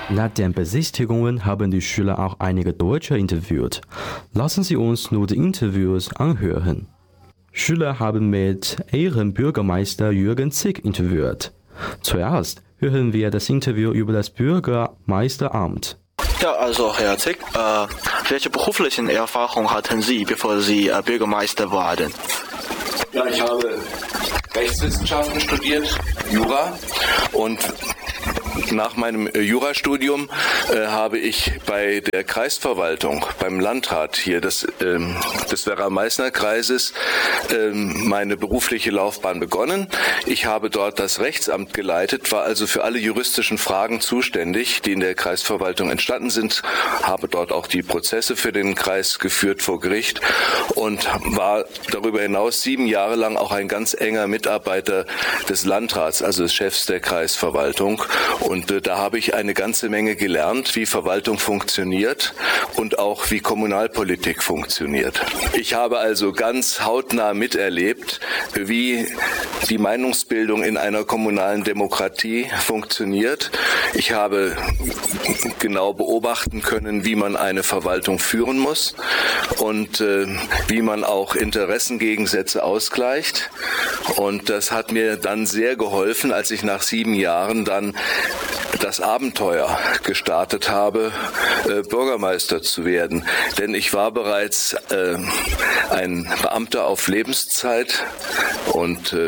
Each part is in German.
Nach den Besichtigungen haben die Schüler auch einige Deutsche interviewt. Lassen Sie uns nur die Interviews anhören. Schüler haben mit Ehrenbürgermeister Jürgen Zick interviewt. Zuerst hören wir das Interview über das Bürgermeisteramt. Ja, also Herr Zick, welche beruflichen Erfahrungen hatten Sie, bevor Sie Bürgermeister waren? Ja, ich habe Rechtswissenschaften studiert, Jura, und nach meinem Jurastudium habe ich bei der Kreisverwaltung, beim Landrat hier des Werra-Meißner-Kreises meine berufliche Laufbahn begonnen. Ich habe dort das Rechtsamt geleitet, war also für alle juristischen Fragen zuständig, die in der Kreisverwaltung entstanden sind, habe dort auch die Prozesse für den Kreis geführt vor Gericht und war darüber hinaus 7 Jahre lang auch ein ganz enger Mitarbeiter des Landrats, also des Chefs der Kreisverwaltung. Und da habe ich eine ganze Menge gelernt, wie Verwaltung funktioniert und auch wie Kommunalpolitik funktioniert. Ich habe also ganz hautnah miterlebt, wie die Meinungsbildung in einer kommunalen Demokratie funktioniert. Ich habe genau beobachten können, wie man eine Verwaltung führen muss und wie man auch Interessengegensätze ausgleicht. Und das hat mir dann sehr geholfen, als ich nach 7 Jahren dann das Abenteuer gestartet habe, Bürgermeister zu werden. Denn ich war bereits ein Beamter auf Lebenszeit und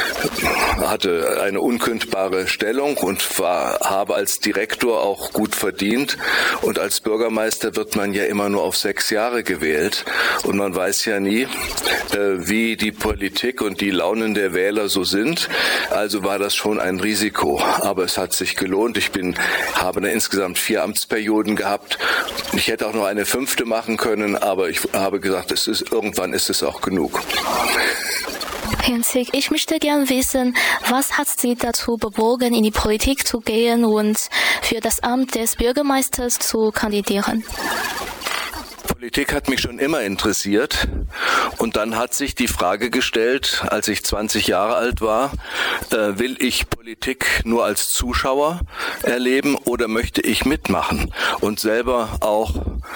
hatte eine unkündbare Stellung und habe als Direktor auch gut verdient. Und als Bürgermeister wird man ja immer nur auf 6 Jahre gewählt. Und man weiß ja nie, wie die Politik und die Launen der Wähler so sind. Also war das schon ein Risiko. Aber es hat sich gelohnt. Ich habe insgesamt 4 Amtsperioden gehabt. Ich hätte auch noch eine 5. machen können, aber ich habe gesagt, irgendwann ist es auch genug. Herr Zick, ich möchte gern wissen, was hat Sie dazu bewogen, in die Politik zu gehen und für das Amt des Bürgermeisters zu kandidieren? Politik hat mich schon immer interessiert und dann hat sich die Frage gestellt, als ich 20 Jahre alt war, will ich Politik nur als Zuschauer erleben oder möchte ich mitmachen und selber auch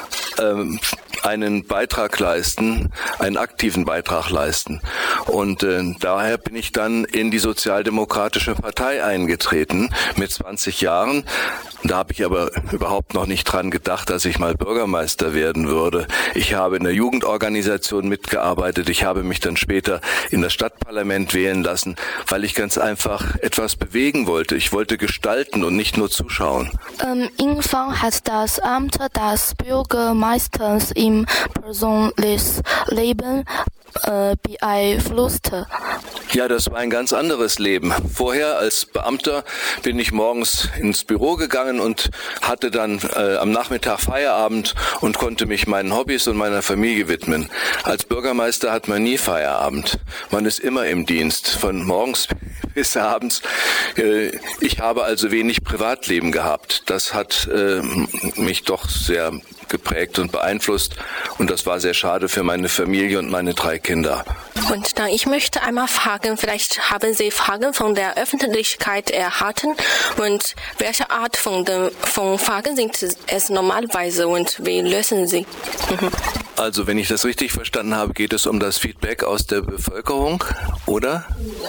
einen Beitrag leisten, einen aktiven Beitrag leisten. Und daher bin ich dann in die Sozialdemokratische Partei eingetreten mit 20 Jahren. Da habe ich aber überhaupt noch nicht dran gedacht, dass ich mal Bürgermeister werden würde. Ich habe in der Jugendorganisation mitgearbeitet. Ich habe mich dann später in das Stadtparlament wählen lassen, weil ich ganz einfach etwas bewegen wollte. Ich wollte gestalten und nicht nur zuschauen. Inwiefern hat das Amt des Bürgermeisters im persönlichen Leben beeinflusst? Ja, das war ein ganz anderes Leben. Vorher als Beamter bin ich morgens ins Büro gegangen und hatte dann am Nachmittag Feierabend und konnte mich meinen Hobbys und meiner Familie widmen. Als Bürgermeister hat man nie Feierabend. Man ist immer im Dienst, von morgens bis abends. Ich habe also wenig Privatleben gehabt. Das hat mich doch sehr geprägt und beeinflusst und das war sehr schade für meine Familie und meine 3 Kinder. Und dann, ich möchte einmal fragen, vielleicht haben Sie Fragen von der Öffentlichkeit erhalten und welche Art von Fragen sind es normalerweise und wie lösen Sie? Also, wenn ich das richtig verstanden habe, geht es um das Feedback aus der Bevölkerung, oder?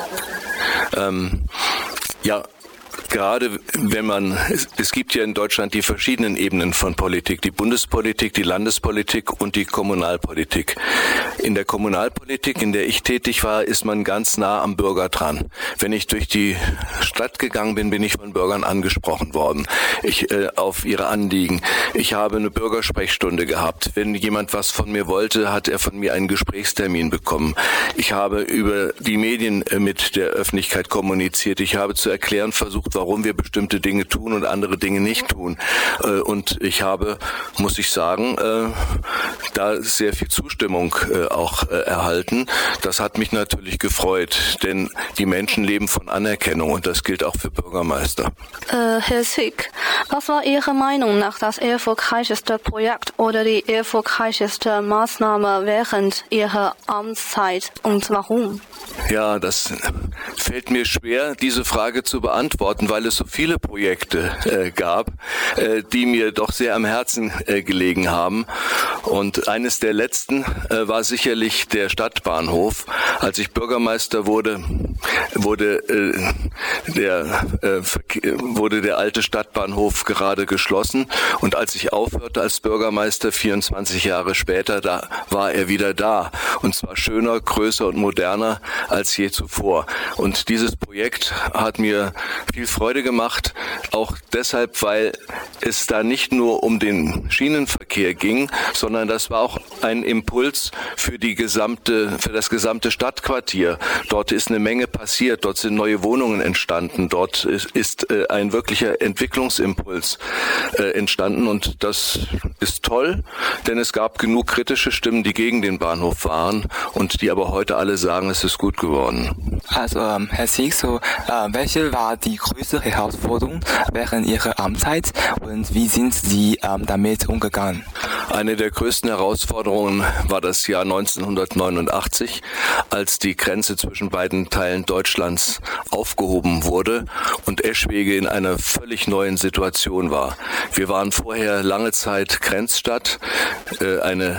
Ja. Gerade wenn es gibt ja in Deutschland die verschiedenen Ebenen von Politik, die Bundespolitik, die Landespolitik und die Kommunalpolitik. In der Kommunalpolitik, in der ich tätig war, ist man ganz nah am Bürger dran. Wenn ich durch die Stadt gegangen bin, bin ich von Bürgern angesprochen worden, auf ihre Anliegen. Ich habe eine Bürgersprechstunde gehabt. Wenn jemand was von mir wollte, hat er von mir einen Gesprächstermin bekommen. Ich habe über die Medien mit der Öffentlichkeit kommuniziert. Ich habe zu erklären versucht, warum wir bestimmte Dinge tun und andere Dinge nicht tun. Und ich habe, muss ich sagen, da sehr viel Zustimmung auch erhalten. Das hat mich natürlich gefreut, denn die Menschen leben von Anerkennung und das gilt auch für Bürgermeister. Herr Zick, was war Ihrer Meinung nach das erfolgreichste Projekt oder die erfolgreichste Maßnahme während Ihrer Amtszeit und warum? Ja, das fällt mir schwer, diese Frage zu beantworten. und weil es so viele Projekte gab, die mir doch sehr am Herzen gelegen haben. Und eines der letzten war sicherlich der Stadtbahnhof. Als ich Bürgermeister wurde der alte Stadtbahnhof gerade geschlossen, und als ich aufhörte als Bürgermeister 24 Jahre später, da war er wieder da, und zwar schöner, größer und moderner als je zuvor. Und dieses Projekt hat mir viel Freude gemacht, auch deshalb, weil es da nicht nur um den Schienenverkehr ging, sondern das war auch ein Impuls für das gesamte Stadtquartier. Dort ist eine Menge passiert, dort sind neue Wohnungen entstanden, dort ist ein wirklicher Entwicklungsimpuls entstanden, und das ist toll, denn es gab genug kritische Stimmen, die gegen den Bahnhof waren und die aber heute alle sagen, es ist gut geworden. Also, Herr Sieg, welche war die größte Herausforderung während Ihrer Amtszeit und wie sind Sie damit umgegangen? Eine der größten Herausforderungen war das Jahr 1989, als die Grenze zwischen beiden Teilen Deutschlands aufgehoben wurde und Eschwege in einer völlig neuen Situation war. Wir waren vorher lange Zeit Grenzstadt, eine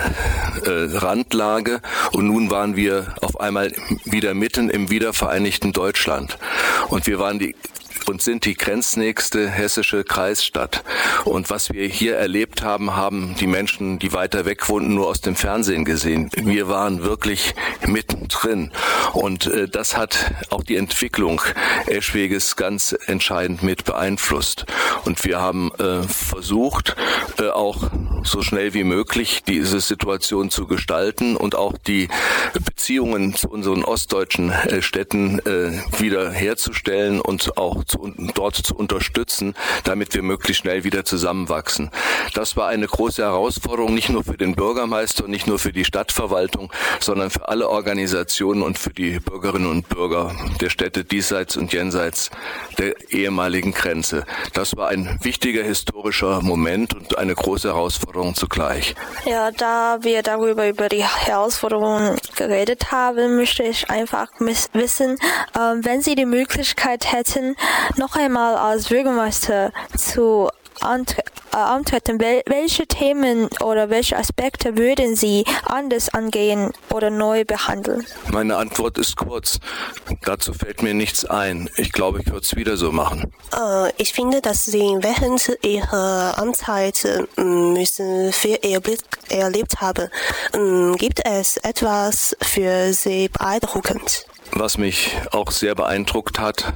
Randlage, und nun waren wir auf einmal wieder mitten im wiedervereinigten Deutschland. Und wir waren sind die grenznächste hessische Kreisstadt. Und was wir hier erlebt haben, haben die Menschen, die weiter weg wohnten, nur aus dem Fernsehen gesehen. Wir waren wirklich mittendrin. Und das hat auch die Entwicklung Eschweges ganz entscheidend mit beeinflusst. Und wir haben versucht, auch so schnell wie möglich diese Situation zu gestalten und auch die Beziehungen zu unseren ostdeutschen Städten wieder herzustellen und auch dort zu unterstützen, damit wir möglichst schnell wieder zusammenwachsen. Das war eine große Herausforderung, nicht nur für den Bürgermeister und nicht nur für die Stadtverwaltung, sondern für alle Organisationen und für die Bürgerinnen und Bürger der Städte diesseits und jenseits der ehemaligen Grenze. Das war ein wichtiger historischer Moment und eine große Herausforderung zugleich. Ja, da wir über die Herausforderungen geredet haben, möchte ich einfach wissen, wenn Sie die Möglichkeit hätten, noch einmal als Bürgermeister zu antreten, welche Themen oder welche Aspekte würden Sie anders angehen oder neu behandeln? Meine Antwort ist kurz. Dazu fällt mir nichts ein. Ich glaube, ich würde es wieder so machen. Ich finde, dass Sie während Ihrer Amtszeit müssen viel erlebt haben. Gibt es etwas für Sie beeindruckend? Was mich auch sehr beeindruckt hat,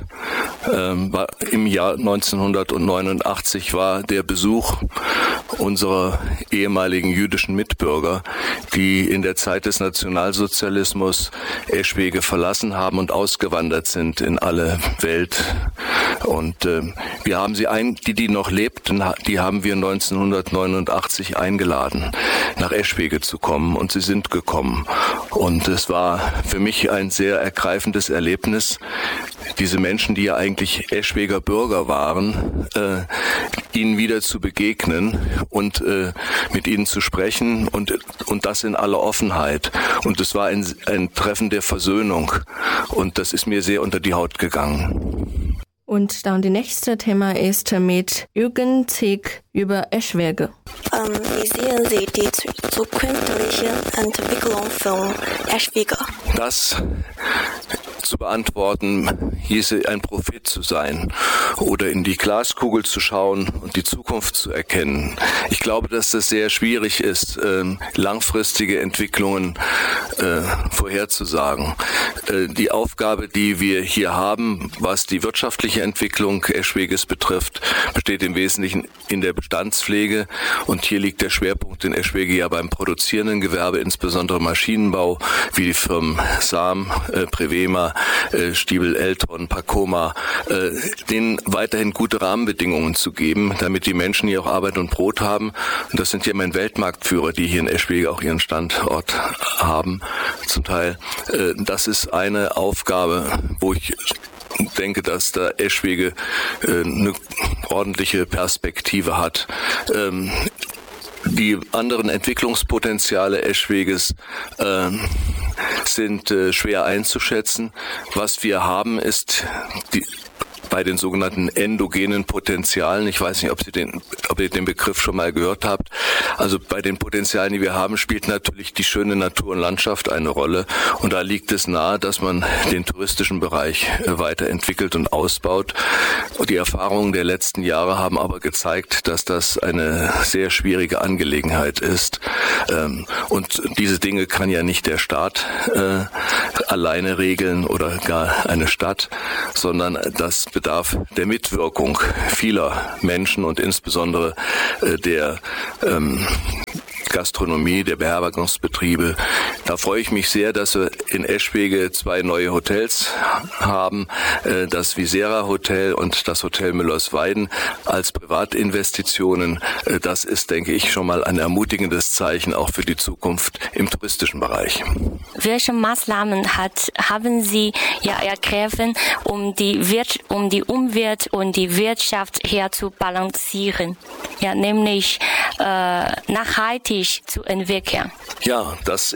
war im Jahr 1989 war der Besuch unserer ehemaligen jüdischen Mitbürger, die in der Zeit des Nationalsozialismus Eschwege verlassen haben und ausgewandert sind in alle Welt. Und wir haben sie die noch lebten, die haben wir 1989 eingeladen, nach Eschwege zu kommen, und sie sind gekommen. Und es war für mich ein sehr ergreifendes Erlebnis, diese Menschen, die ja eigentlich Eschweger Bürger waren, ihnen wieder zu begegnen und mit ihnen zu sprechen und das in aller Offenheit. Und es war ein Treffen der Versöhnung, und das ist mir sehr unter die Haut gegangen. Und dann das nächste Thema ist mit Jürgen Zick über Eschwege. Wie sehen Sie die zukünftige Entwicklung von Eschwege? Das zu beantworten, hieße ein Prophet zu sein oder in die Glaskugel zu schauen und die Zukunft zu erkennen. Ich glaube, dass das sehr schwierig ist, langfristige Entwicklungen vorherzusagen. Die Aufgabe, die wir hier haben, was die wirtschaftliche Entwicklung Eschweges betrifft, besteht im Wesentlichen in der Bestandspflege, und hier liegt der Schwerpunkt in Eschwege ja beim produzierenden Gewerbe, insbesondere Maschinenbau, wie die Firmen Sam, Prevema, Stiebel, Eltron, Pacoma, denen weiterhin gute Rahmenbedingungen zu geben, damit die Menschen hier auch Arbeit und Brot haben. Und das sind ja immerhin Weltmarktführer, die hier in Eschwege auch ihren Standort haben, zum Teil. Das ist eine Aufgabe, wo ich denke, dass da Eschwege eine ordentliche Perspektive hat. Die anderen Entwicklungspotenziale Eschweges sind schwer einzuschätzen. Was wir haben, ist bei den sogenannten endogenen Potenzialen. Ich weiß nicht, ob ihr den Begriff schon mal gehört habt. Also bei den Potenzialen, die wir haben, spielt natürlich die schöne Natur und Landschaft eine Rolle. Und da liegt es nahe, dass man den touristischen Bereich weiterentwickelt und ausbaut. Die Erfahrungen der letzten Jahre haben aber gezeigt, dass das eine sehr schwierige Angelegenheit ist. Und diese Dinge kann ja nicht der Staat alleine regeln oder gar eine Stadt, sondern das bedarf der Mitwirkung vieler Menschen und insbesondere der Gastronomie, der Beherbergungsbetriebe. Da freue ich mich sehr, dass wir in Eschwege 2 neue Hotels haben, das Visera Hotel und das Hotel Müllersweiden als Privatinvestitionen. Das ist, denke ich, schon mal ein ermutigendes Zeichen auch für die Zukunft im touristischen Bereich. Welche Maßnahmen haben Sie ergriffen, um die Umwelt und die Wirtschaft hier zu balancieren? Ja, nämlich nachhaltig zu entwickeln. Ja,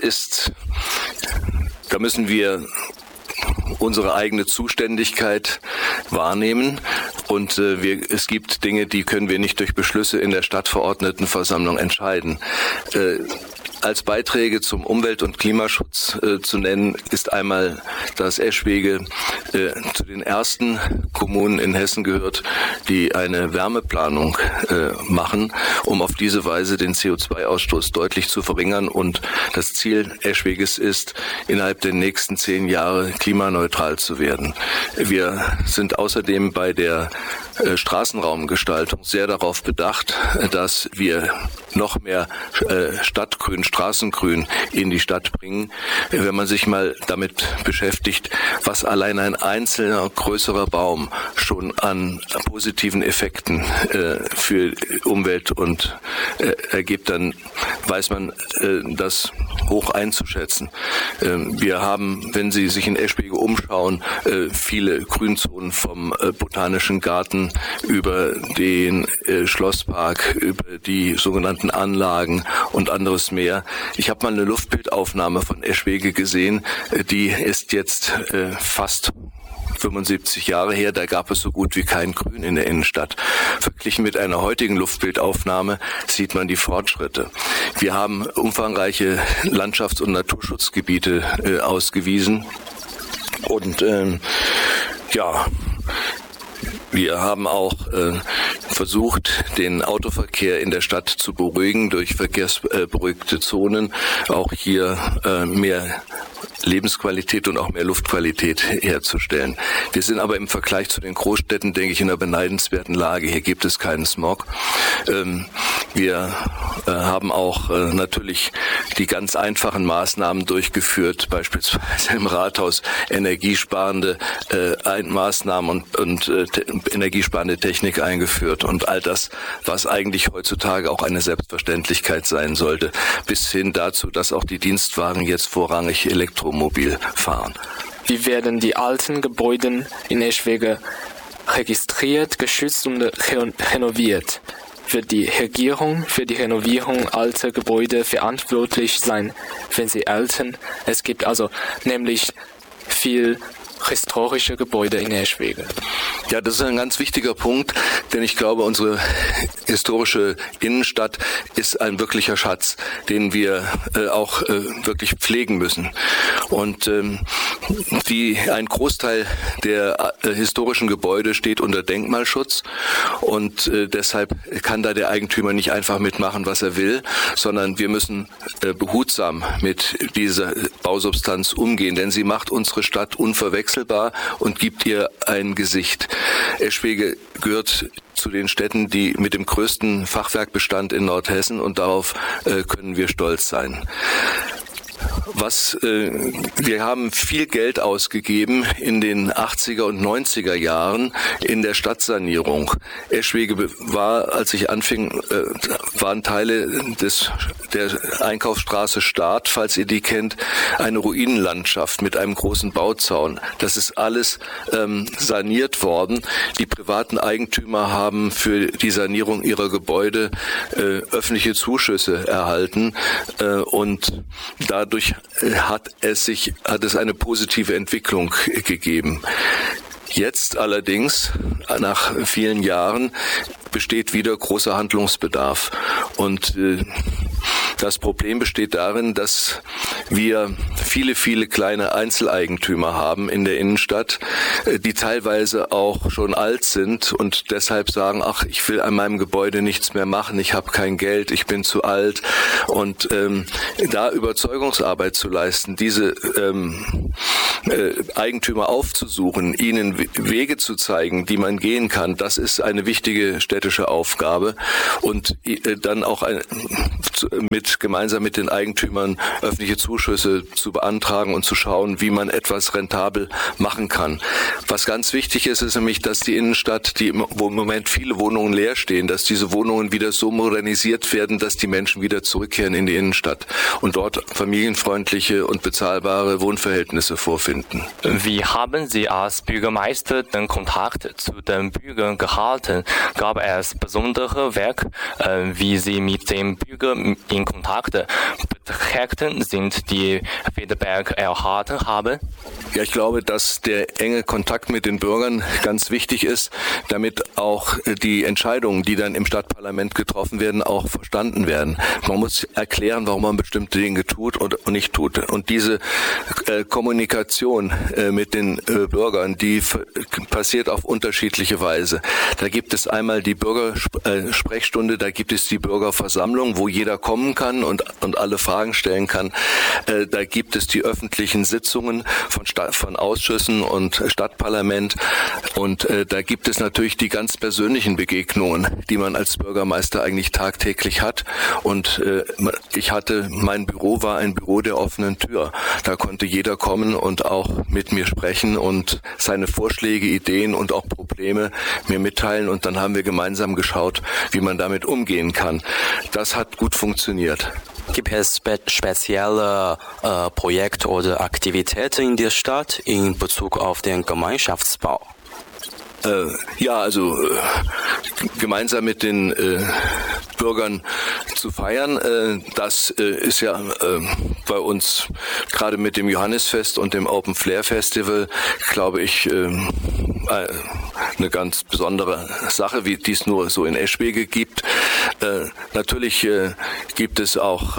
da müssen wir unsere eigene Zuständigkeit wahrnehmen und es gibt Dinge, die können wir nicht durch Beschlüsse in der Stadtverordnetenversammlung entscheiden. Als Beiträge zum Umwelt- und Klimaschutz zu nennen, ist einmal, dass Eschwege zu den ersten Kommunen in Hessen gehört, die eine Wärmeplanung machen, um auf diese Weise den CO2-Ausstoß deutlich zu verringern. Und das Ziel Eschweges ist, innerhalb der nächsten 10 Jahre klimaneutral zu werden. Wir sind außerdem bei der Straßenraumgestaltung sehr darauf bedacht, dass wir noch mehr Stadtgrün, Straßengrün in die Stadt bringen. Wenn man sich mal damit beschäftigt, was allein ein einzelner größerer Baum schon an positiven Effekten für Umwelt und ergibt, dann weiß man das hoch einzuschätzen. Wir haben, wenn Sie sich in Eschwege umschauen, viele Grünzonen vom Botanischen Garten über den Schlosspark, über die sogenannten Anlagen und anderes mehr. Ich habe mal eine Luftbildaufnahme von Eschwege gesehen, die ist jetzt fast 75 Jahre her, da gab es so gut wie kein Grün in der Innenstadt. Verglichen mit einer heutigen Luftbildaufnahme sieht man die Fortschritte. Wir haben umfangreiche Landschafts- und Naturschutzgebiete ausgewiesen und wir haben auch versucht, den Autoverkehr in der Stadt zu beruhigen durch verkehrsberuhigte Zonen. Auch hier mehr Lebensqualität und auch mehr Luftqualität herzustellen. Wir sind aber im Vergleich zu den Großstädten, denke ich, in einer beneidenswerten Lage. Hier gibt es keinen Smog. Wir haben auch natürlich die ganz einfachen Maßnahmen durchgeführt, beispielsweise im Rathaus energiesparende Maßnahmen und energiesparende Technik eingeführt und all das, was eigentlich heutzutage auch eine Selbstverständlichkeit sein sollte, bis hin dazu, dass auch die Dienstwagen jetzt vorrangig elektromobil fahren. Wie werden die alten Gebäude in Eschwege registriert, geschützt und renoviert? Wird die Regierung für die Renovierung alter Gebäude verantwortlich sein, wenn sie alten? Es gibt also nämlich viel historische Gebäude in Eschwege. Ja, das ist ein ganz wichtiger Punkt, denn ich glaube, unsere historische Innenstadt ist ein wirklicher Schatz, den wir auch wirklich pflegen müssen. Und ein Großteil der historischen Gebäude steht unter Denkmalschutz und deshalb kann da der Eigentümer nicht einfach mitmachen, was er will, sondern wir müssen behutsam mit dieser Bausubstanz umgehen, denn sie macht unsere Stadt unverwechselbar und gibt ihr ein Gesicht. Eschwege gehört zu den Städten, die mit dem größten Fachwerkbestand in Nordhessen und darauf können wir stolz sein. Wir haben viel Geld ausgegeben in den 80er und 90er Jahren in der Stadtsanierung. Eschwege war, als ich anfing, waren Teile der Einkaufsstraße Start, falls ihr die kennt, eine Ruinenlandschaft mit einem großen Bauzaun. Das ist alles saniert worden. Die privaten Eigentümer haben für die Sanierung ihrer Gebäude öffentliche Zuschüsse erhalten und dadurch hat es eine positive Entwicklung gegeben. Jetzt allerdings, nach vielen Jahren, besteht wieder großer Handlungsbedarf. Und das Problem besteht darin, dass wir viele, viele kleine Einzeleigentümer haben in der Innenstadt, die teilweise auch schon alt sind und deshalb sagen, ach, ich will an meinem Gebäude nichts mehr machen, ich habe kein Geld, ich bin zu alt. Und da Überzeugungsarbeit zu leisten, diese Eigentümer aufzusuchen, ihnen Wege zu zeigen, die man gehen kann, das ist eine wichtige städtische Aufgabe. Und dann auch gemeinsam mit den Eigentümern öffentliche Zuschüsse zu beantragen und zu schauen, wie man etwas rentabel machen kann. Was ganz wichtig ist, ist nämlich, dass die Innenstadt, wo im Moment viele Wohnungen leer stehen, dass diese Wohnungen wieder so modernisiert werden, dass die Menschen wieder zurückkehren in die Innenstadt und dort familienfreundliche und bezahlbare Wohnverhältnisse vorfinden. Wie haben Sie als Bürgermeister den Kontakt zu den Bürgern gehalten? Gab es besondere Werke, wie Sie mit den Bürgern in Kontakt betreten sind, die Feedback erhalten haben? Ja, ich glaube, dass der enge Kontakt mit den Bürgern ganz wichtig ist, damit auch die Entscheidungen, die dann im Stadtparlament getroffen werden, auch verstanden werden. Man muss erklären, warum man bestimmte Dinge tut und nicht tut. Und diese Kommunikation mit den Bürgern, die passiert auf unterschiedliche Weise. Da gibt es einmal die Bürgersprechstunde, da gibt es die Bürgerversammlung, wo jeder kommen kann und alle Fragen stellen kann. Da gibt es die öffentlichen Sitzungen von Ausschüssen und Stadtparlament und da gibt es natürlich die ganz persönlichen Begegnungen, die man als Bürgermeister eigentlich tagtäglich hat. Und mein Büro war ein Büro der offenen Tür. Da konnte jeder kommen und auch mit mir sprechen und seine Vorschläge, Ideen und auch Probleme mir mitteilen. Und dann haben wir gemeinsam geschaut, wie man damit umgehen kann. Das hat gut funktioniert. Gibt es spezielle Projekte oder Aktivitäten in der Stadt in Bezug auf den Gemeinschaftsbau? Ja, also gemeinsam mit den Bürgern zu feiern, das ist ja bei uns gerade mit dem Johannisfest und dem Open Flair Festival, glaube ich, eine ganz besondere Sache, die es nur so in Eschwege gibt. Natürlich gibt es auch,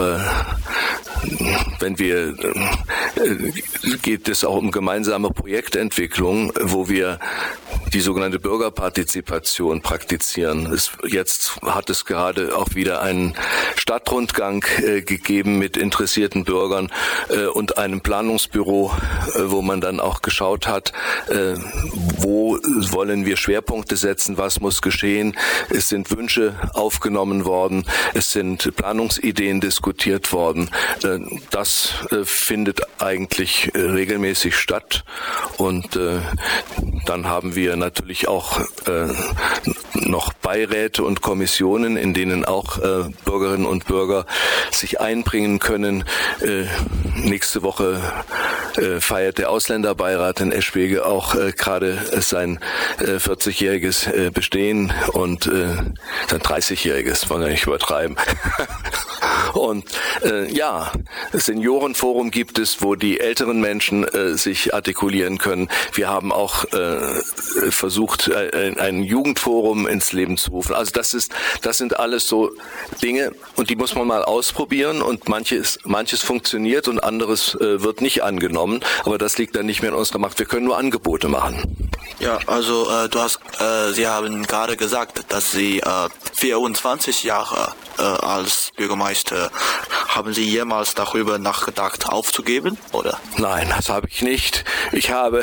geht es auch um gemeinsame Projektentwicklung, wo wir die sogenannte Bürgerpartizipation praktizieren. Jetzt hat es gerade auch wieder einen Stadtrundgang gegeben mit interessierten Bürgern und einem Planungsbüro, wo man dann auch geschaut hat, wo wollen wir Schwerpunkte setzen, was muss geschehen. Es sind Wünsche aufgenommen worden, es sind Planungsideen diskutiert worden. Das findet eigentlich regelmäßig statt und dann haben wir natürlich auch noch Beiräte und Kommissionen, in denen auch Bürgerinnen und Bürger sich einbringen können. Nächste Woche feiert der Ausländerbeirat in Eschwege auch gerade sein 40-jähriges Bestehen und sein 30-jähriges, wollen wir nicht übertreiben. Und ja, Seniorenforum gibt es, wo die älteren Menschen sich artikulieren können. Wir haben auch versucht, ein Jugendforum ins Leben zu rufen. Also das sind alles so Dinge und die muss man mal ausprobieren und manches funktioniert und anderes wird nicht angenommen. Aber das liegt dann nicht mehr in unserer Macht. Wir können nur Angebote machen. Ja, also Sie haben gerade gesagt, dass Sie 24 Jahre als Bürgermeister. Haben Sie jemals darüber nachgedacht, aufzugeben, oder? Nein, das habe ich nicht. Ich habe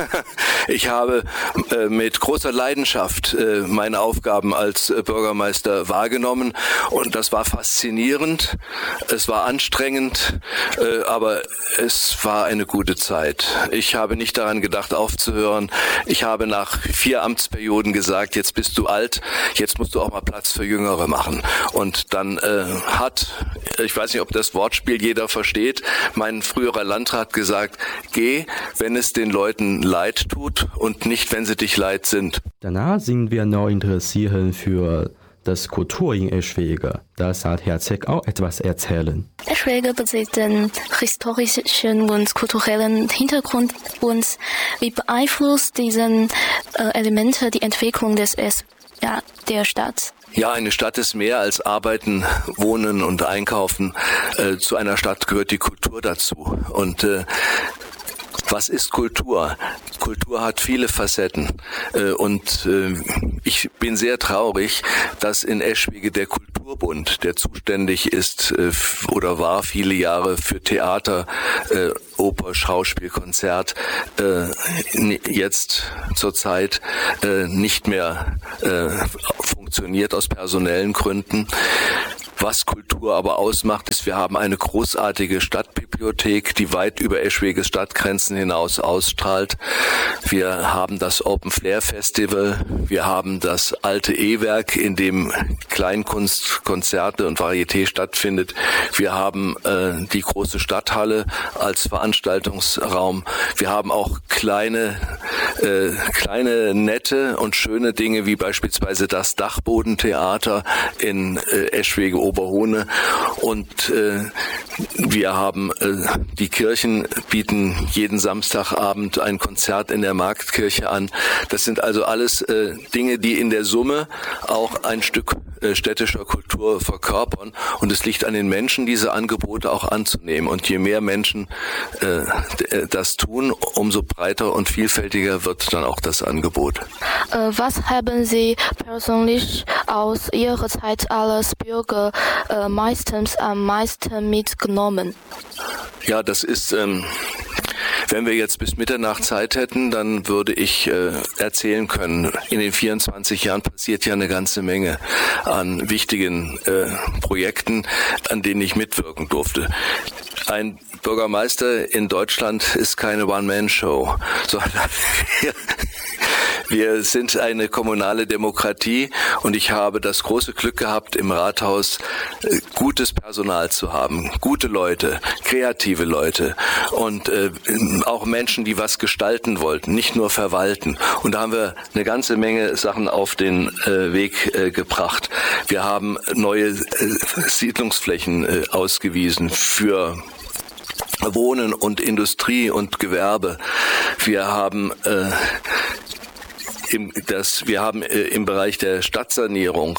mit großer Leidenschaft meine Aufgaben als Bürgermeister wahrgenommen und das war faszinierend, es war anstrengend, aber es war eine gute Zeit. Ich habe nicht daran gedacht, aufzuhören. Ich habe nach 4 Amtsperioden gesagt, jetzt bist du alt, jetzt musst du auch mal Platz für Jüngere machen. Und dann ich weiß nicht, ob das Wortspiel jeder versteht, mein früherer Landrat gesagt, geh, wenn es den Leuten leid tut und nicht, wenn sie dich leid sind. Danach sind wir noch interessiert für das Kultur in Eschwege. Das hat Herr Zick auch etwas erzählen. Eschwege besitzt den historischen und kulturellen Hintergrund und wie beeinflusst diesen Elemente die Entwicklung der Stadt? Ja, eine Stadt ist mehr als Arbeiten, Wohnen und Einkaufen. Zu einer Stadt gehört die Kultur dazu. Und was ist Kultur? Kultur hat viele Facetten und ich bin sehr traurig, dass in Eschwege der Kulturbund, der zuständig ist oder war viele Jahre für Theater, Oper, Schauspiel, Konzert, jetzt zurzeit nicht mehr funktioniert aus personellen Gründen. Was Kultur aber ausmacht, ist, wir haben eine großartige Stadtbibliothek, die weit über Eschweges Stadtgrenzen hinaus ausstrahlt. Wir haben das Open Flair Festival, wir haben das alte E-Werk, in dem Kleinkunst, Konzerte und Varieté stattfindet. Wir haben die große Stadthalle als Veranstaltungsraum. Wir haben auch kleine, nette und schöne Dinge, wie beispielsweise das Dachbodentheater in Eschwege Oberhohne und wir haben die Kirchen bieten jeden Samstagabend ein Konzert in der Marktkirche an. Das sind also alles Dinge, die in der Summe auch ein Stück städtischer Kultur verkörpern und es liegt an den Menschen, diese Angebote auch anzunehmen und je mehr Menschen das tun, umso breiter und vielfältiger wird dann auch das Angebot. Was haben Sie persönlich aus Ihrer Zeit als Bürger meistens am meisten mitgenommen? Ja, das ist, wenn wir jetzt bis Mitternacht Zeit hätten, dann würde ich erzählen können. In den 24 Jahren passiert ja eine ganze Menge an wichtigen Projekten, an denen ich mitwirken durfte. Ein Bürgermeister in Deutschland ist keine One-Man-Show, sondern wir sind eine kommunale Demokratie und ich habe das große Glück gehabt, im Rathaus gutes Personal zu haben, gute Leute, kreative Leute und auch Menschen, die was gestalten wollten, nicht nur verwalten. Und da haben wir eine ganze Menge Sachen auf den Weg gebracht. Wir haben neue Siedlungsflächen ausgewiesen für Wohnen und Industrie und Gewerbe. Wir haben im Bereich der Stadtsanierung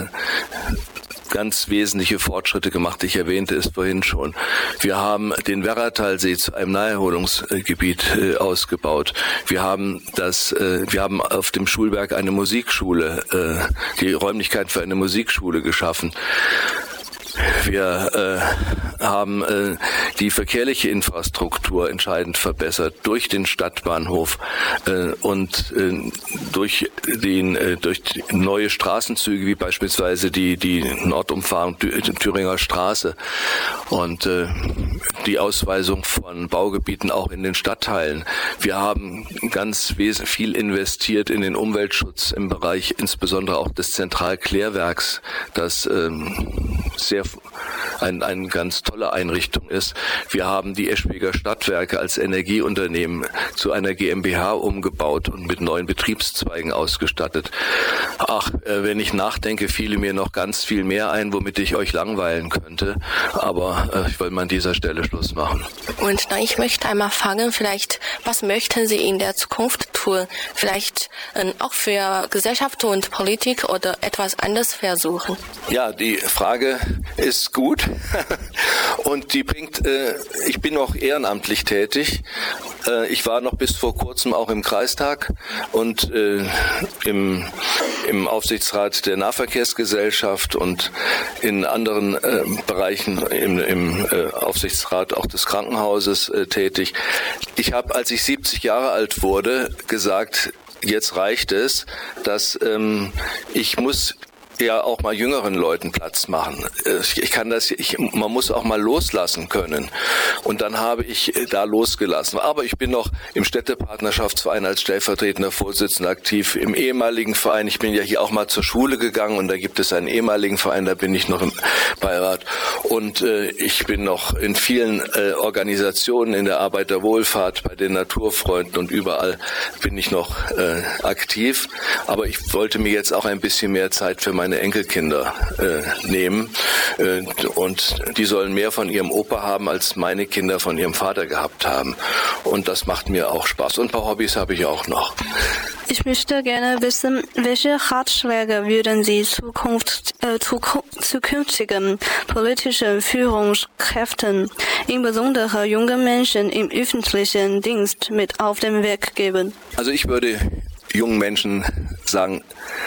ganz wesentliche Fortschritte gemacht. Ich erwähnte es vorhin schon. Wir haben den Werratalsee zu einem Naherholungsgebiet ausgebaut. Wir haben auf dem Schulberg eine Musikschule, die Räumlichkeiten für eine Musikschule geschaffen. Wir haben die verkehrliche Infrastruktur entscheidend verbessert durch den Stadtbahnhof und durch neue Straßenzüge wie beispielsweise die Nordumfahrung Thüringer Straße und die Ausweisung von Baugebieten auch in den Stadtteilen. Wir haben ganz viel investiert in den Umweltschutz im Bereich insbesondere auch des Zentralklärwerks, das eine ganz tolle Einrichtung ist. Wir haben die Eschweger Stadtwerke als Energieunternehmen zu einer GmbH umgebaut und mit neuen Betriebszweigen ausgestattet. Wenn ich nachdenke, fiele mir noch ganz viel mehr ein, womit ich euch langweilen könnte. Aber ich wollte mal an dieser Stelle Schluss machen. Und ich möchte einmal fragen, was möchten Sie in der Zukunft tun? Vielleicht auch für Gesellschaft und Politik oder etwas anderes versuchen? Ja, die Frage ist gut und die bringt, ich bin noch ehrenamtlich tätig. Ich war noch bis vor kurzem auch im Kreistag und im Aufsichtsrat der Nahverkehrsgesellschaft und in anderen Bereichen im Aufsichtsrat auch des Krankenhauses tätig. Ich habe, als ich 70 Jahre alt wurde, gesagt, jetzt reicht es, dass ich muss ja auch mal jüngeren Leuten Platz machen. Man muss auch mal loslassen können. Und dann habe ich da losgelassen. Aber ich bin noch im Städtepartnerschaftsverein als stellvertretender Vorsitzender aktiv, im ehemaligen Verein. Ich bin ja hier auch mal zur Schule gegangen und da gibt es einen ehemaligen Verein, da bin ich noch im Beirat. Und ich bin noch in vielen Organisationen in der Arbeiterwohlfahrt, bei den Naturfreunden und überall bin ich noch aktiv. Aber ich wollte mir jetzt auch ein bisschen mehr Zeit für meine Enkelkinder nehmen. Und die sollen mehr von ihrem Opa haben, als meine Kinder von ihrem Vater gehabt haben. Und das macht mir auch Spaß. Und ein paar Hobbys habe ich auch noch. Ich möchte gerne wissen, welche Ratschläge würden Sie zukünftigen politischen Führungskräften, insbesondere jungen Menschen im öffentlichen Dienst, mit auf den Weg geben? Also ich würde jungen Menschen sagen,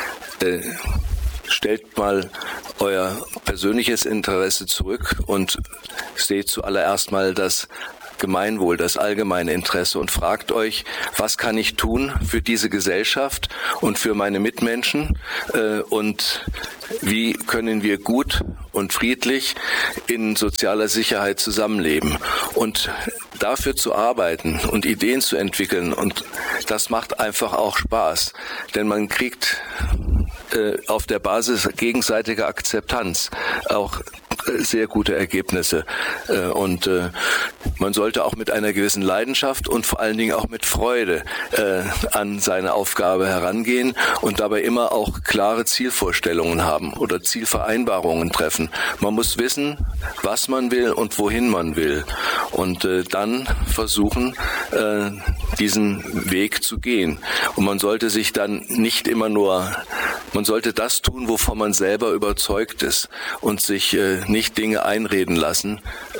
stellt mal euer persönliches Interesse zurück und seht zuallererst mal das Gemeinwohl, das allgemeine Interesse und fragt euch, was kann ich tun für diese Gesellschaft und für meine Mitmenschen und wie können wir gut und friedlich in sozialer Sicherheit zusammenleben. Und dafür zu arbeiten und Ideen zu entwickeln, und das macht einfach auch Spaß, denn man kriegt auf der Basis gegenseitiger Akzeptanz auch sehr gute Ergebnisse. Und man sollte auch mit einer gewissen Leidenschaft und vor allen Dingen auch mit Freude an seine Aufgabe herangehen und dabei immer auch klare Zielvorstellungen haben oder Zielvereinbarungen treffen. Man muss wissen, was man will und wohin man will. Und dann versuchen, diesen Weg zu gehen. Und man sollte sich dann nicht immer nur, man sollte das tun, wovon man selber überzeugt ist und sich nicht Dinge einreden lassen,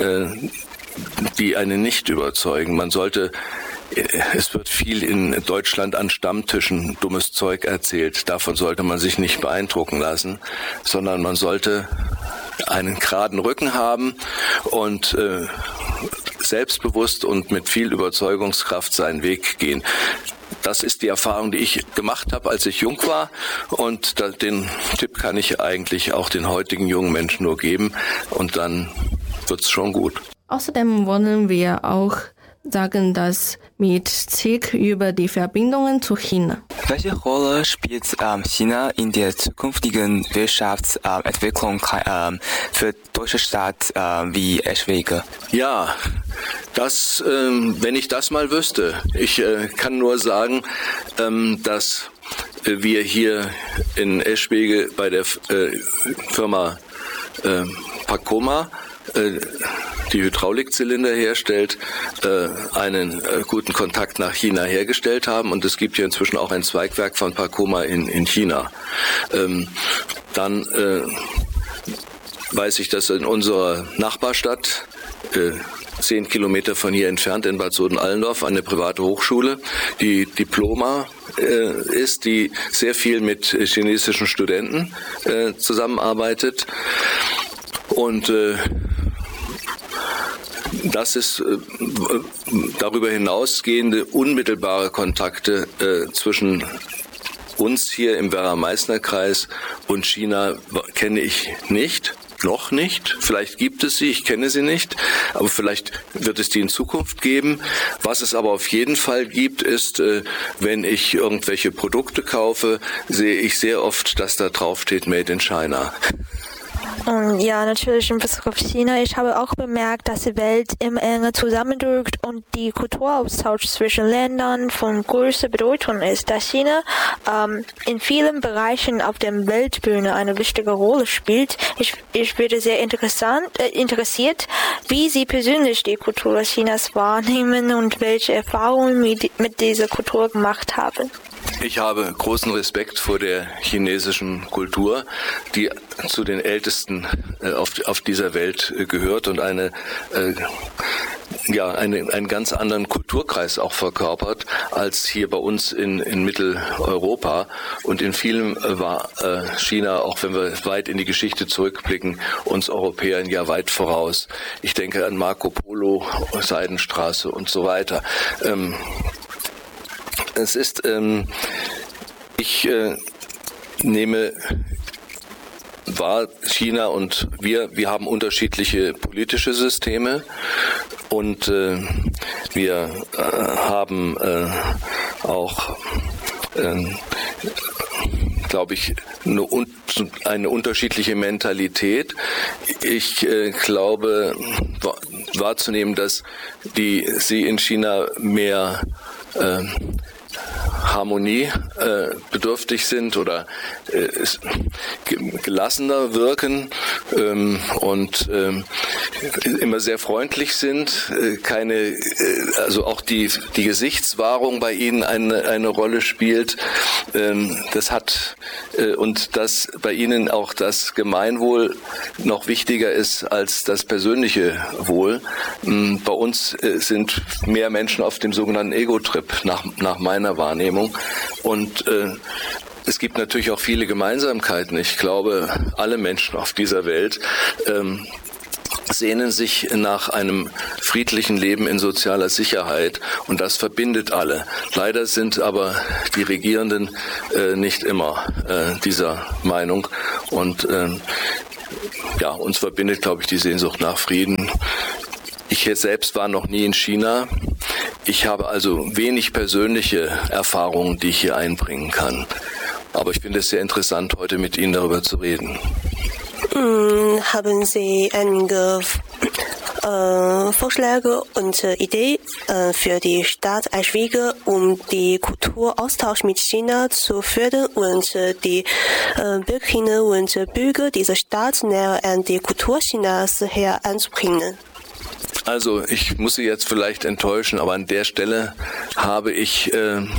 die einen nicht überzeugen. Man sollte, es wird viel in Deutschland an Stammtischen dummes Zeug erzählt. Davon sollte man sich nicht beeindrucken lassen, sondern man sollte einen geraden Rücken haben und selbstbewusst und mit viel Überzeugungskraft seinen Weg gehen. Das ist die Erfahrung, die ich gemacht habe, als ich jung war, und den Tipp kann ich eigentlich auch den heutigen jungen Menschen nur geben, und dann wird's schon gut. Außerdem wollen wir auch sagen, dass mit CIC über die Verbindungen zu China. Welche Rolle spielt China in der zukünftigen Wirtschaftsentwicklung für deutsche Stadt wie Eschwege? Ja, das, wenn ich das mal wüsste. Ich kann nur sagen, dass wir hier in Eschwege bei der Firma Pacoma, die Hydraulikzylinder herstellt, einen guten Kontakt nach China hergestellt haben, und es gibt hier inzwischen auch ein Zweigwerk von Pacoma in China. Dann weiß ich, dass in unserer Nachbarstadt 10 Kilometer von hier entfernt in Bad Soden-Allendorf eine private Hochschule, die Diploma ist, die sehr viel mit chinesischen Studenten zusammenarbeitet. Und dass es darüber hinausgehende unmittelbare Kontakte zwischen uns hier im Werra-Meißner-Kreis und China kenne ich nicht. Noch nicht. Vielleicht gibt es sie, ich kenne sie nicht, aber vielleicht wird es die in Zukunft geben. Was es aber auf jeden Fall gibt, ist, wenn ich irgendwelche Produkte kaufe, sehe ich sehr oft, dass da drauf steht Made in China. Ja, natürlich in Bezug auf China. Ich habe auch bemerkt, dass die Welt immer enger zusammendrückt und die Kulturaustausch zwischen Ländern von größter Bedeutung ist, dass China in vielen Bereichen auf der Weltbühne eine wichtige Rolle spielt. Ich bin sehr interessiert, wie Sie persönlich die Kultur Chinas wahrnehmen und welche Erfahrungen mit dieser Kultur gemacht haben. Ich habe großen Respekt vor der chinesischen Kultur, die zu den ältesten auf dieser Welt gehört und einen ganz anderen Kulturkreis auch verkörpert als hier bei uns in Mitteleuropa. Und in vielem war China, auch wenn wir weit in die Geschichte zurückblicken, uns Europäern ja weit voraus. Ich denke an Marco Polo, Seidenstraße und so weiter. Es ist, ich nehme wahr, China und wir haben unterschiedliche politische Systeme, und wir haben auch glaube ich, eine unterschiedliche Mentalität. Ich glaube wahrzunehmen, dass sie in China mehr Harmonie bedürftig sind oder gelassener wirken und immer sehr freundlich sind, also auch die Gesichtswahrung bei ihnen eine Rolle spielt. Und dass bei ihnen auch das Gemeinwohl noch wichtiger ist als das persönliche Wohl. Bei uns sind mehr Menschen auf dem sogenannten Ego-Trip nach meiner Wahrnehmung. Und es gibt natürlich auch viele Gemeinsamkeiten. Ich glaube, alle Menschen auf dieser Welt sehnen sich nach einem friedlichen Leben in sozialer Sicherheit und das verbindet alle. Leider sind aber die Regierenden nicht immer dieser Meinung und uns verbindet, glaube ich, die Sehnsucht nach Frieden. Ich selbst war noch nie in China. Ich habe also wenig persönliche Erfahrungen, die ich hier einbringen kann. Aber ich finde es sehr interessant, heute mit Ihnen darüber zu reden. Haben Sie einige Vorschläge und Ideen für die Stadt Eschwege, um die Kulturaustausch mit China zu fördern und die Bürgerinnen und Bürger dieser Stadt näher an die Kultur Chinas heranzubringen? Also ich muss Sie jetzt vielleicht enttäuschen, aber an der Stelle habe ich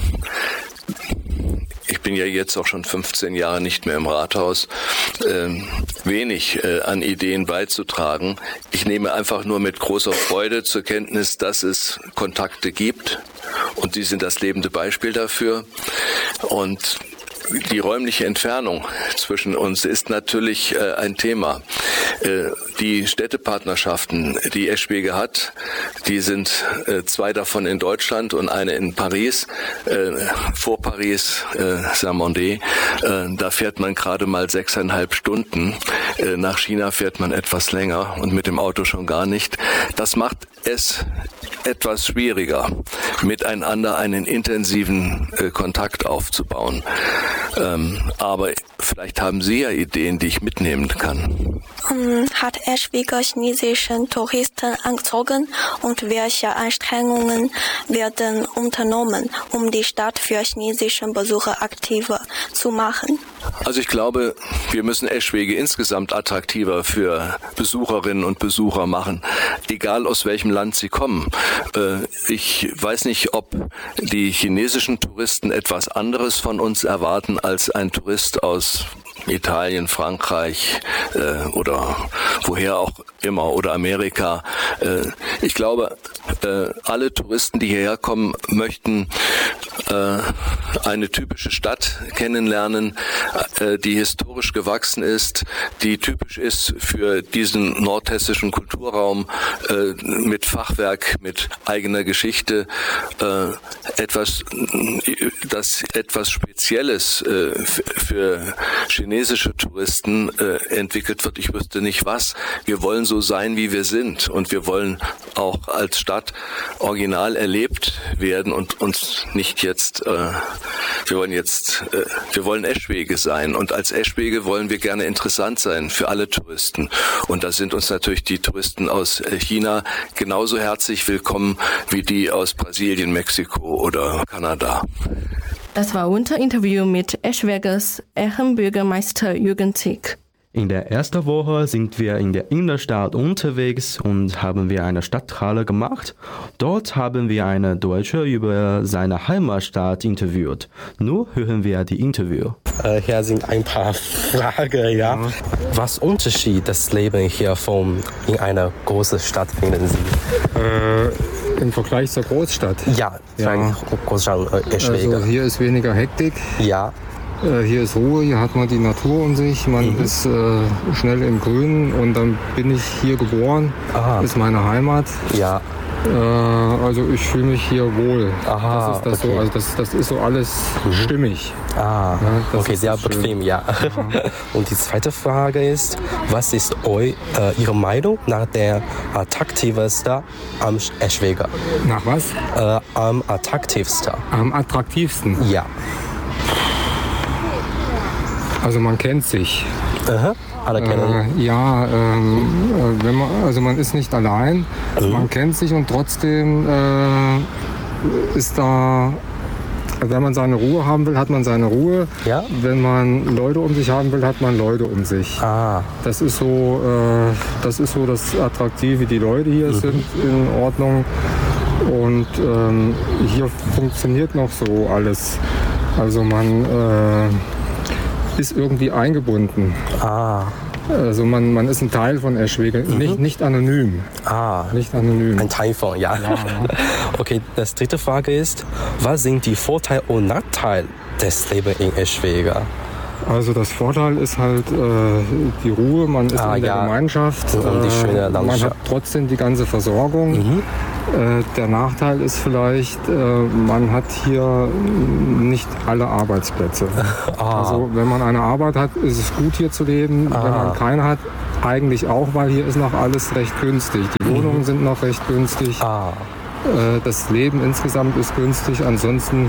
bin ja jetzt auch schon 15 Jahre nicht mehr im Rathaus, wenig an Ideen beizutragen. Ich nehme einfach nur mit großer Freude zur Kenntnis, dass es Kontakte gibt und die sind das lebende Beispiel dafür. Und die räumliche Entfernung zwischen uns ist natürlich ein Thema. Die Städtepartnerschaften, die Eschwege hat, die sind 2 davon in Deutschland und eine in Paris, vor Paris, Saint-Mandé. Da fährt man gerade mal 6,5 Stunden. Nach China fährt man etwas länger und mit dem Auto schon gar nicht. Das macht es etwas schwieriger, miteinander einen intensiven Kontakt aufzubauen. Aber vielleicht haben Sie ja Ideen, die ich mitnehmen kann. Hat Eschwege chinesischen Touristen angezogen und welche Anstrengungen werden unternommen, um die Stadt für chinesische Besucher aktiver zu machen? Also ich glaube, wir müssen Eschwege insgesamt attraktiver für Besucherinnen und Besucher machen, egal aus welchem Land sie kommen. Ich weiß nicht, ob die chinesischen Touristen etwas anderes von uns erwarten als ein Tourist aus Italien, Frankreich oder woher auch immer oder Amerika. Ich glaube, alle Touristen, die hierher kommen, möchten eine typische Stadt kennenlernen, die historisch gewachsen ist, die typisch ist für diesen nordhessischen Kulturraum mit Fachwerk, mit eigener Geschichte, etwas Spezielles für chinesische Touristen entwickelt wird. Ich wüsste nicht was. Wir wollen so sein, wie wir sind und wir wollen auch als Stadt original erlebt werden und uns nicht jetzt, wir wollen Eschwege sein und als Eschwege wollen wir gerne interessant sein für alle Touristen und da sind uns natürlich die Touristen aus China genauso herzlich willkommen wie die aus Brasilien, Mexiko oder Kanada. Das war unser Interview mit Eschweges Ehrenbürgermeister Jürgen Zick. In der ersten Woche sind wir in der Innenstadt unterwegs und haben wir eine Stadthalle gemacht. Dort haben wir einen Deutschen über seine Heimatstadt interviewt. Nun hören wir die Interview. Hier sind ein paar Fragen, ja. Was unterscheidet das Leben hier in einer großen Stadt, finden Sie? Im Vergleich zur Großstadt? Ja. Großstadt Eschwege. Also hier ist weniger Hektik. Ja. Hier ist Ruhe, hier hat man die Natur um sich, man ist schnell im Grünen und dann bin ich hier geboren, ist meine Heimat. Ja. Also ich fühle mich hier wohl. Aha, das ist das okay. so, also das ist so alles stimmig. Ja, okay, sehr bequem, ja. Und die zweite Frage ist, was ist Ihre Meinung nach der attraktivsten am Eschwege? Nach was? Am attraktivsten. Am attraktivsten? Ja. Also man kennt sich. Aha. Alle kennen. Ja, man ist nicht allein, man kennt sich und trotzdem ist da, wenn man seine Ruhe haben will, hat man seine Ruhe. Ja? Wenn man Leute um sich haben will, hat man Leute um sich. Das ist so das Attraktive, die Leute hier sind in Ordnung und hier funktioniert noch so alles. Also man ist irgendwie eingebunden. Also man ist ein Teil von Eschwege, nicht anonym. Nicht anonym. Ein Teil von, ja. Okay, das dritte Frage ist, was sind die Vorteile und Nachteile des Lebens in Eschwege? Also das Vorteil ist halt die Ruhe, man ist in der Gemeinschaft, und die schöne man hat trotzdem die ganze Versorgung. Der Nachteil ist vielleicht, man hat hier nicht alle Arbeitsplätze. Also wenn man eine Arbeit hat, ist es gut hier zu leben. Wenn man keine hat, eigentlich auch, weil hier ist noch alles recht günstig. Die Wohnungen sind noch recht günstig. Das Leben insgesamt ist günstig. Ansonsten,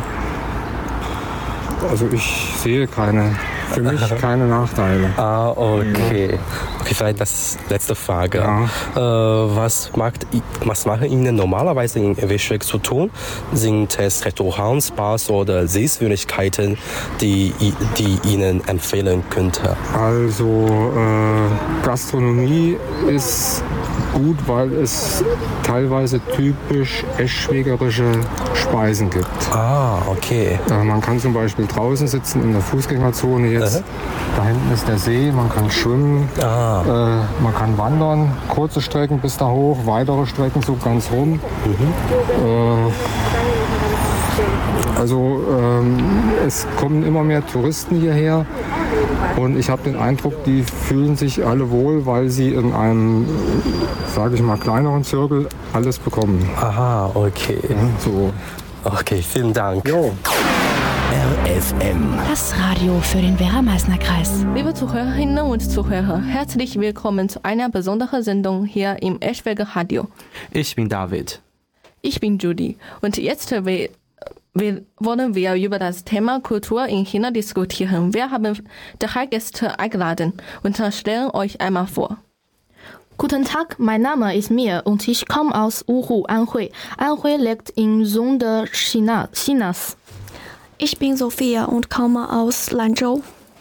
also ich sehe für mich keine Nachteile. Okay. Okay, vielleicht das letzte Frage. Was machen Ihnen normalerweise in Eschwege zu tun? Sind es Restaurants, Bars oder Sehenswürdigkeiten, die Ihnen empfehlen könnte? Also Gastronomie ist gut, weil es teilweise typisch eschwegerische Speisen gibt. Okay. Man kann zum Beispiel draußen sitzen in der Fußgängerzone. Jetzt da hinten ist der See, man kann schwimmen, man kann wandern, kurze Strecken bis da hoch, weitere Strecken so ganz rum. Es kommen immer mehr Touristen hierher und ich habe den Eindruck, die fühlen sich alle wohl, weil sie in einem, sage ich mal, kleineren Zirkel alles bekommen. Okay. So. Okay, vielen Dank. Jo. RFM. Das Radio für den Werra-Meißner-Kreis. Liebe Zuhörerinnen und Zuhörer, herzlich willkommen zu einer besonderen Sendung hier im Eschwege Radio. Ich bin David. Ich bin Judy. Und jetzt wollen wir über das Thema Kultur in China diskutieren. Wir haben 3 Gäste eingeladen und stellen euch einmal vor. Guten Tag, mein Name ist Mir und ich komme aus Wuhu, Anhui. Anhui liegt im Süden Chinas. Ich bin Sophia und komme aus Lanzhou.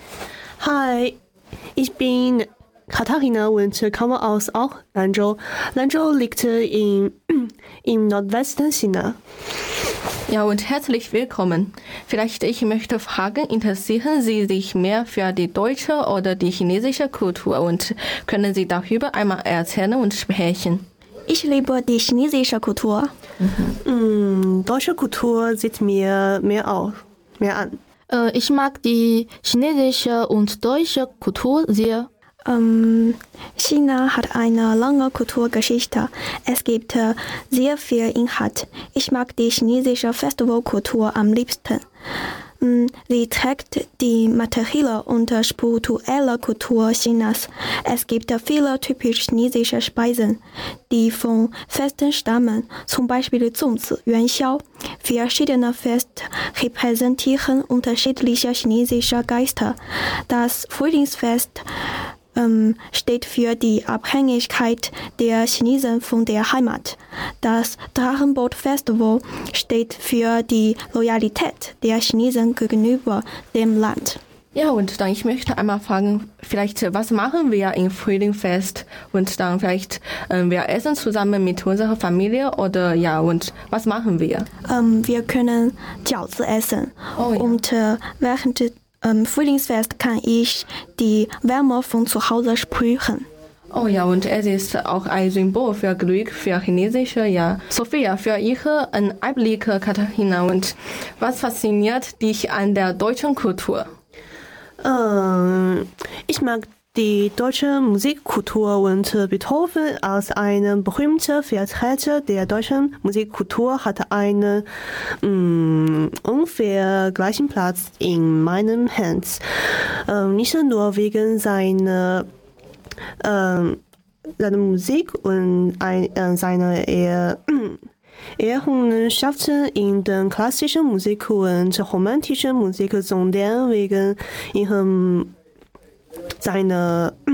Hi, ich bin Katharina und komme aus auch Lanzhou. Lanzhou liegt im Nordwesten China. Ja, und herzlich willkommen. Vielleicht ich möchte fragen, interessieren Sie sich mehr für die deutsche oder die chinesische Kultur und können Sie darüber einmal erzählen und sprechen? Ich liebe die chinesische Kultur. Deutsche Kultur sieht mir mehr an. Ich mag die chinesische und deutsche Kultur sehr. China hat eine lange Kulturgeschichte. Es gibt sehr viel Inhalt. Ich mag die chinesische Festivalkultur am liebsten. Sie trägt die materielle und spirituelle Kultur Chinas. Es gibt viele typisch chinesische Speisen, die von Festen stammen, zum Beispiel Zongzi, Yuanxiao. Verschiedene Feste repräsentieren unterschiedliche chinesische Geister. Das Frühlingsfest steht für die Abhängigkeit der Chinesen von der Heimat. Das Drachenboot-Festival steht für die Loyalität der Chinesen gegenüber dem Land. Ja, und dann ich möchte einmal fragen, vielleicht was machen wir im Frühlingsfest und dann vielleicht wir essen zusammen mit unserer Familie oder ja, und was machen wir? Wir können Jiaozi essen und während Frühlingsfest kann ich die Wärme von zu Hause sprühen. Oh ja, und es ist auch ein Symbol für Glück, für chinesische, ja. Sophia, für Ihre Einblick, Katharina, und was fasziniert dich an der deutschen Kultur? Ich mag die deutsche Musikkultur und Beethoven als ein berühmter Vertreter der deutschen Musikkultur hat einen ungefähr gleichen Platz in meinem Herz. Nicht nur wegen seiner Musik und seiner Errungenschaften in der klassischen Musik und romantischen Musik, sondern wegen ihrem seine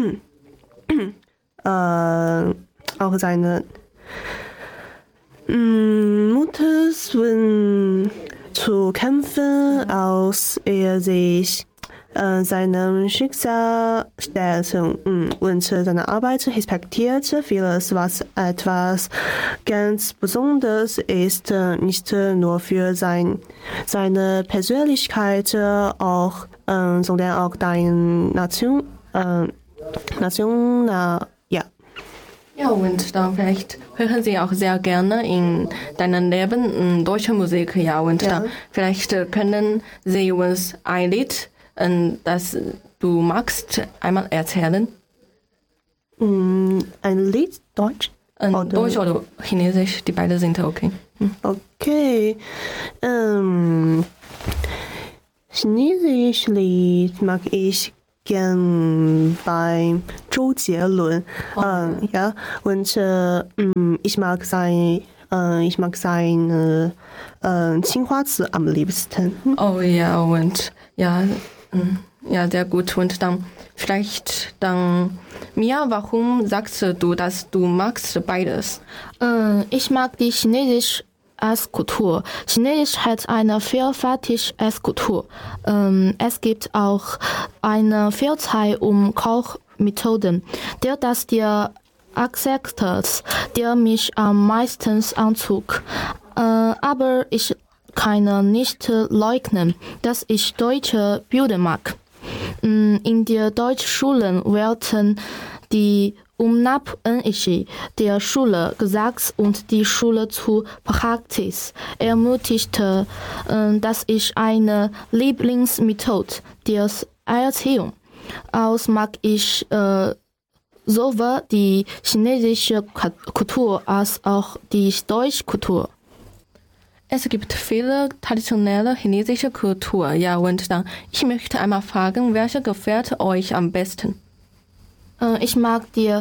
Mutters zu kämpfen, als er sich seinem Schicksal stellte und seine Arbeit respektierte. Vieles, was etwas ganz Besonderes ist, nicht nur für seine Persönlichkeit, sondern auch deine Nation. Ja, und dann vielleicht hören Sie auch sehr gerne in deinem Leben deutsche Musik, ja, und dann vielleicht können Sie uns ein Lied, das du magst, einmal erzählen. Ein Lied, Deutsch? Deutsch oder Chinesisch, die beiden sind okay. Okay. Chinesisch Lied mag ich gern bei Zhou Jielun. Ja, und ich mag sein Qinghua-Zi am liebsten. Oh ja, und ja, sehr gut. Und dann vielleicht Mia, warum sagst du, dass du magst beides? Ich mag die chinesische Esskultur. Chinesisch hat eine vielfältige Esskultur. Es gibt auch eine Vielzahl Kochmethoden. Der Aspekt, der mich am meisten anzog. Aber ich kann nicht leugnen, dass ich deutsche Bilder mag. In der Deutschschulen werden die Unabhängigkeit der Schule gesagt und die Schule zur Praxis ermutigte. Das ist eine Lieblingsmethode der Erziehung. Aus mag ich sowohl die chinesische Kultur als auch die deutsche Kultur. Es gibt viele traditionelle chinesische Kultur, ja, und dann ich möchte einmal fragen, welche gefällt euch am besten? Ich mag die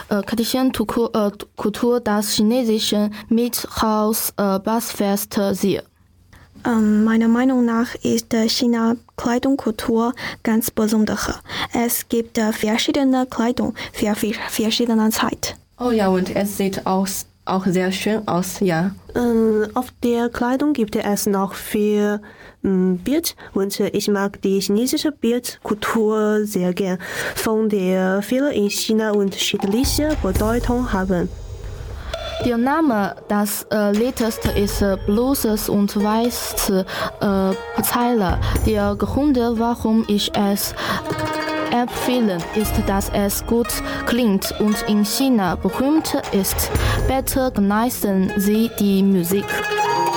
Kultur des chinesischen Mithaus-Bassfest sehr. Meiner Meinung nach ist China Kleidungskultur ganz besonders. Es gibt verschiedene Kleidung für verschiedene Zeit. Oh ja, und es sieht auch sehr schön aus, ja. Auf der Kleidung gibt es noch viel Bild und ich mag die chinesische Bildkultur sehr gern, von der viele in China unterschiedliche Bedeutung haben. Der Name des Liedes ist Blues und Weiße Zeile. Der Grund, warum ich es empfehle, ist, dass es gut klingt und in China berühmt ist. Bitte genießen Sie die Musik.